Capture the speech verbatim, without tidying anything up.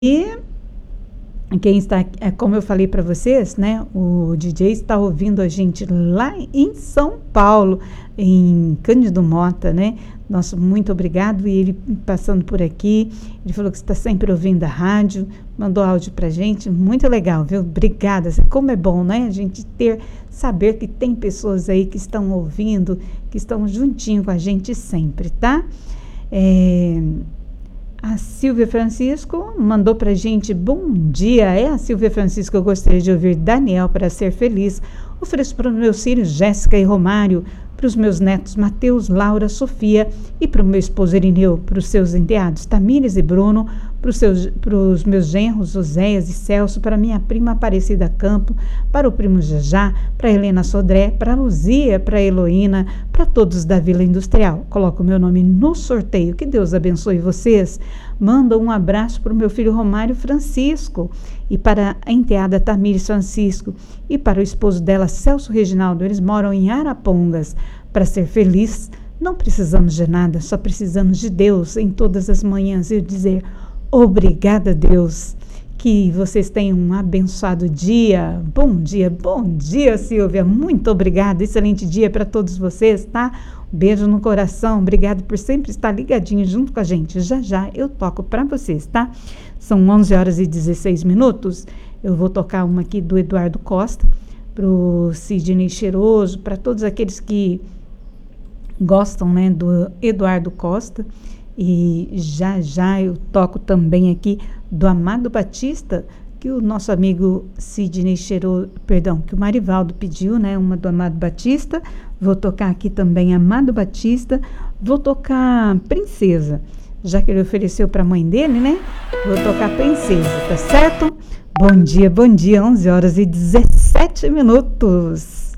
E quem está, como eu falei para vocês, né, o D J está ouvindo a gente lá em São Paulo, em Cândido Mota, né? Nosso muito obrigado. E ele passando por aqui, ele falou que está sempre ouvindo a rádio, mandou áudio para a gente, muito legal, viu? Obrigada. Como é bom, né? A gente ter, saber que tem pessoas aí que estão ouvindo, que estão juntinho com a gente sempre, tá? É... A Silvia Francisco mandou pra gente, bom dia, é a Silvia Francisco, eu gostaria de ouvir Daniel para ser feliz. Ofereço para os meus filhos Jéssica e Romário, para os meus netos Mateus, Laura, Sofia e para o meu esposo Irineu, para os seus enteados Tamires e Bruno, para os, seus, para os meus genros Oséias e Celso, para minha prima Aparecida Campo, para o primo Jajá, para Helena Sodré, para a Luzia, para a Heloína, para todos da Vila Industrial. Coloco o meu nome no sorteio, que Deus abençoe vocês. Manda um abraço para o meu filho Romário Francisco e para a enteada Tamires Francisco e para o esposo dela, Celso Reginaldo. Eles moram em Arapongas. Para ser feliz, não precisamos de nada, só precisamos de Deus em todas as manhãs e dizer obrigada, Deus. Que vocês tenham um abençoado dia. Bom dia, bom dia, Silvia. Muito obrigada. Excelente dia para todos vocês, tá? Um beijo no coração. Obrigado por sempre estar ligadinho junto com a gente. Já já eu toco para vocês, tá? São onze horas e dezesseis minutos. Eu vou tocar uma aqui do Eduardo Costa, pro Sidney Cheiroso, para todos aqueles que gostam, né, do Eduardo Costa. E já já eu toco também aqui do Amado Batista, que o nosso amigo Sidney Cheiroso, perdão, que o Marivaldo pediu, né, uma do Amado Batista. Vou tocar aqui também Amado Batista, vou tocar Princesa, já que ele ofereceu para a mãe dele, né? Vou tocar Princesa, tá certo? Bom dia, bom dia, onze horas e dezessete minutos.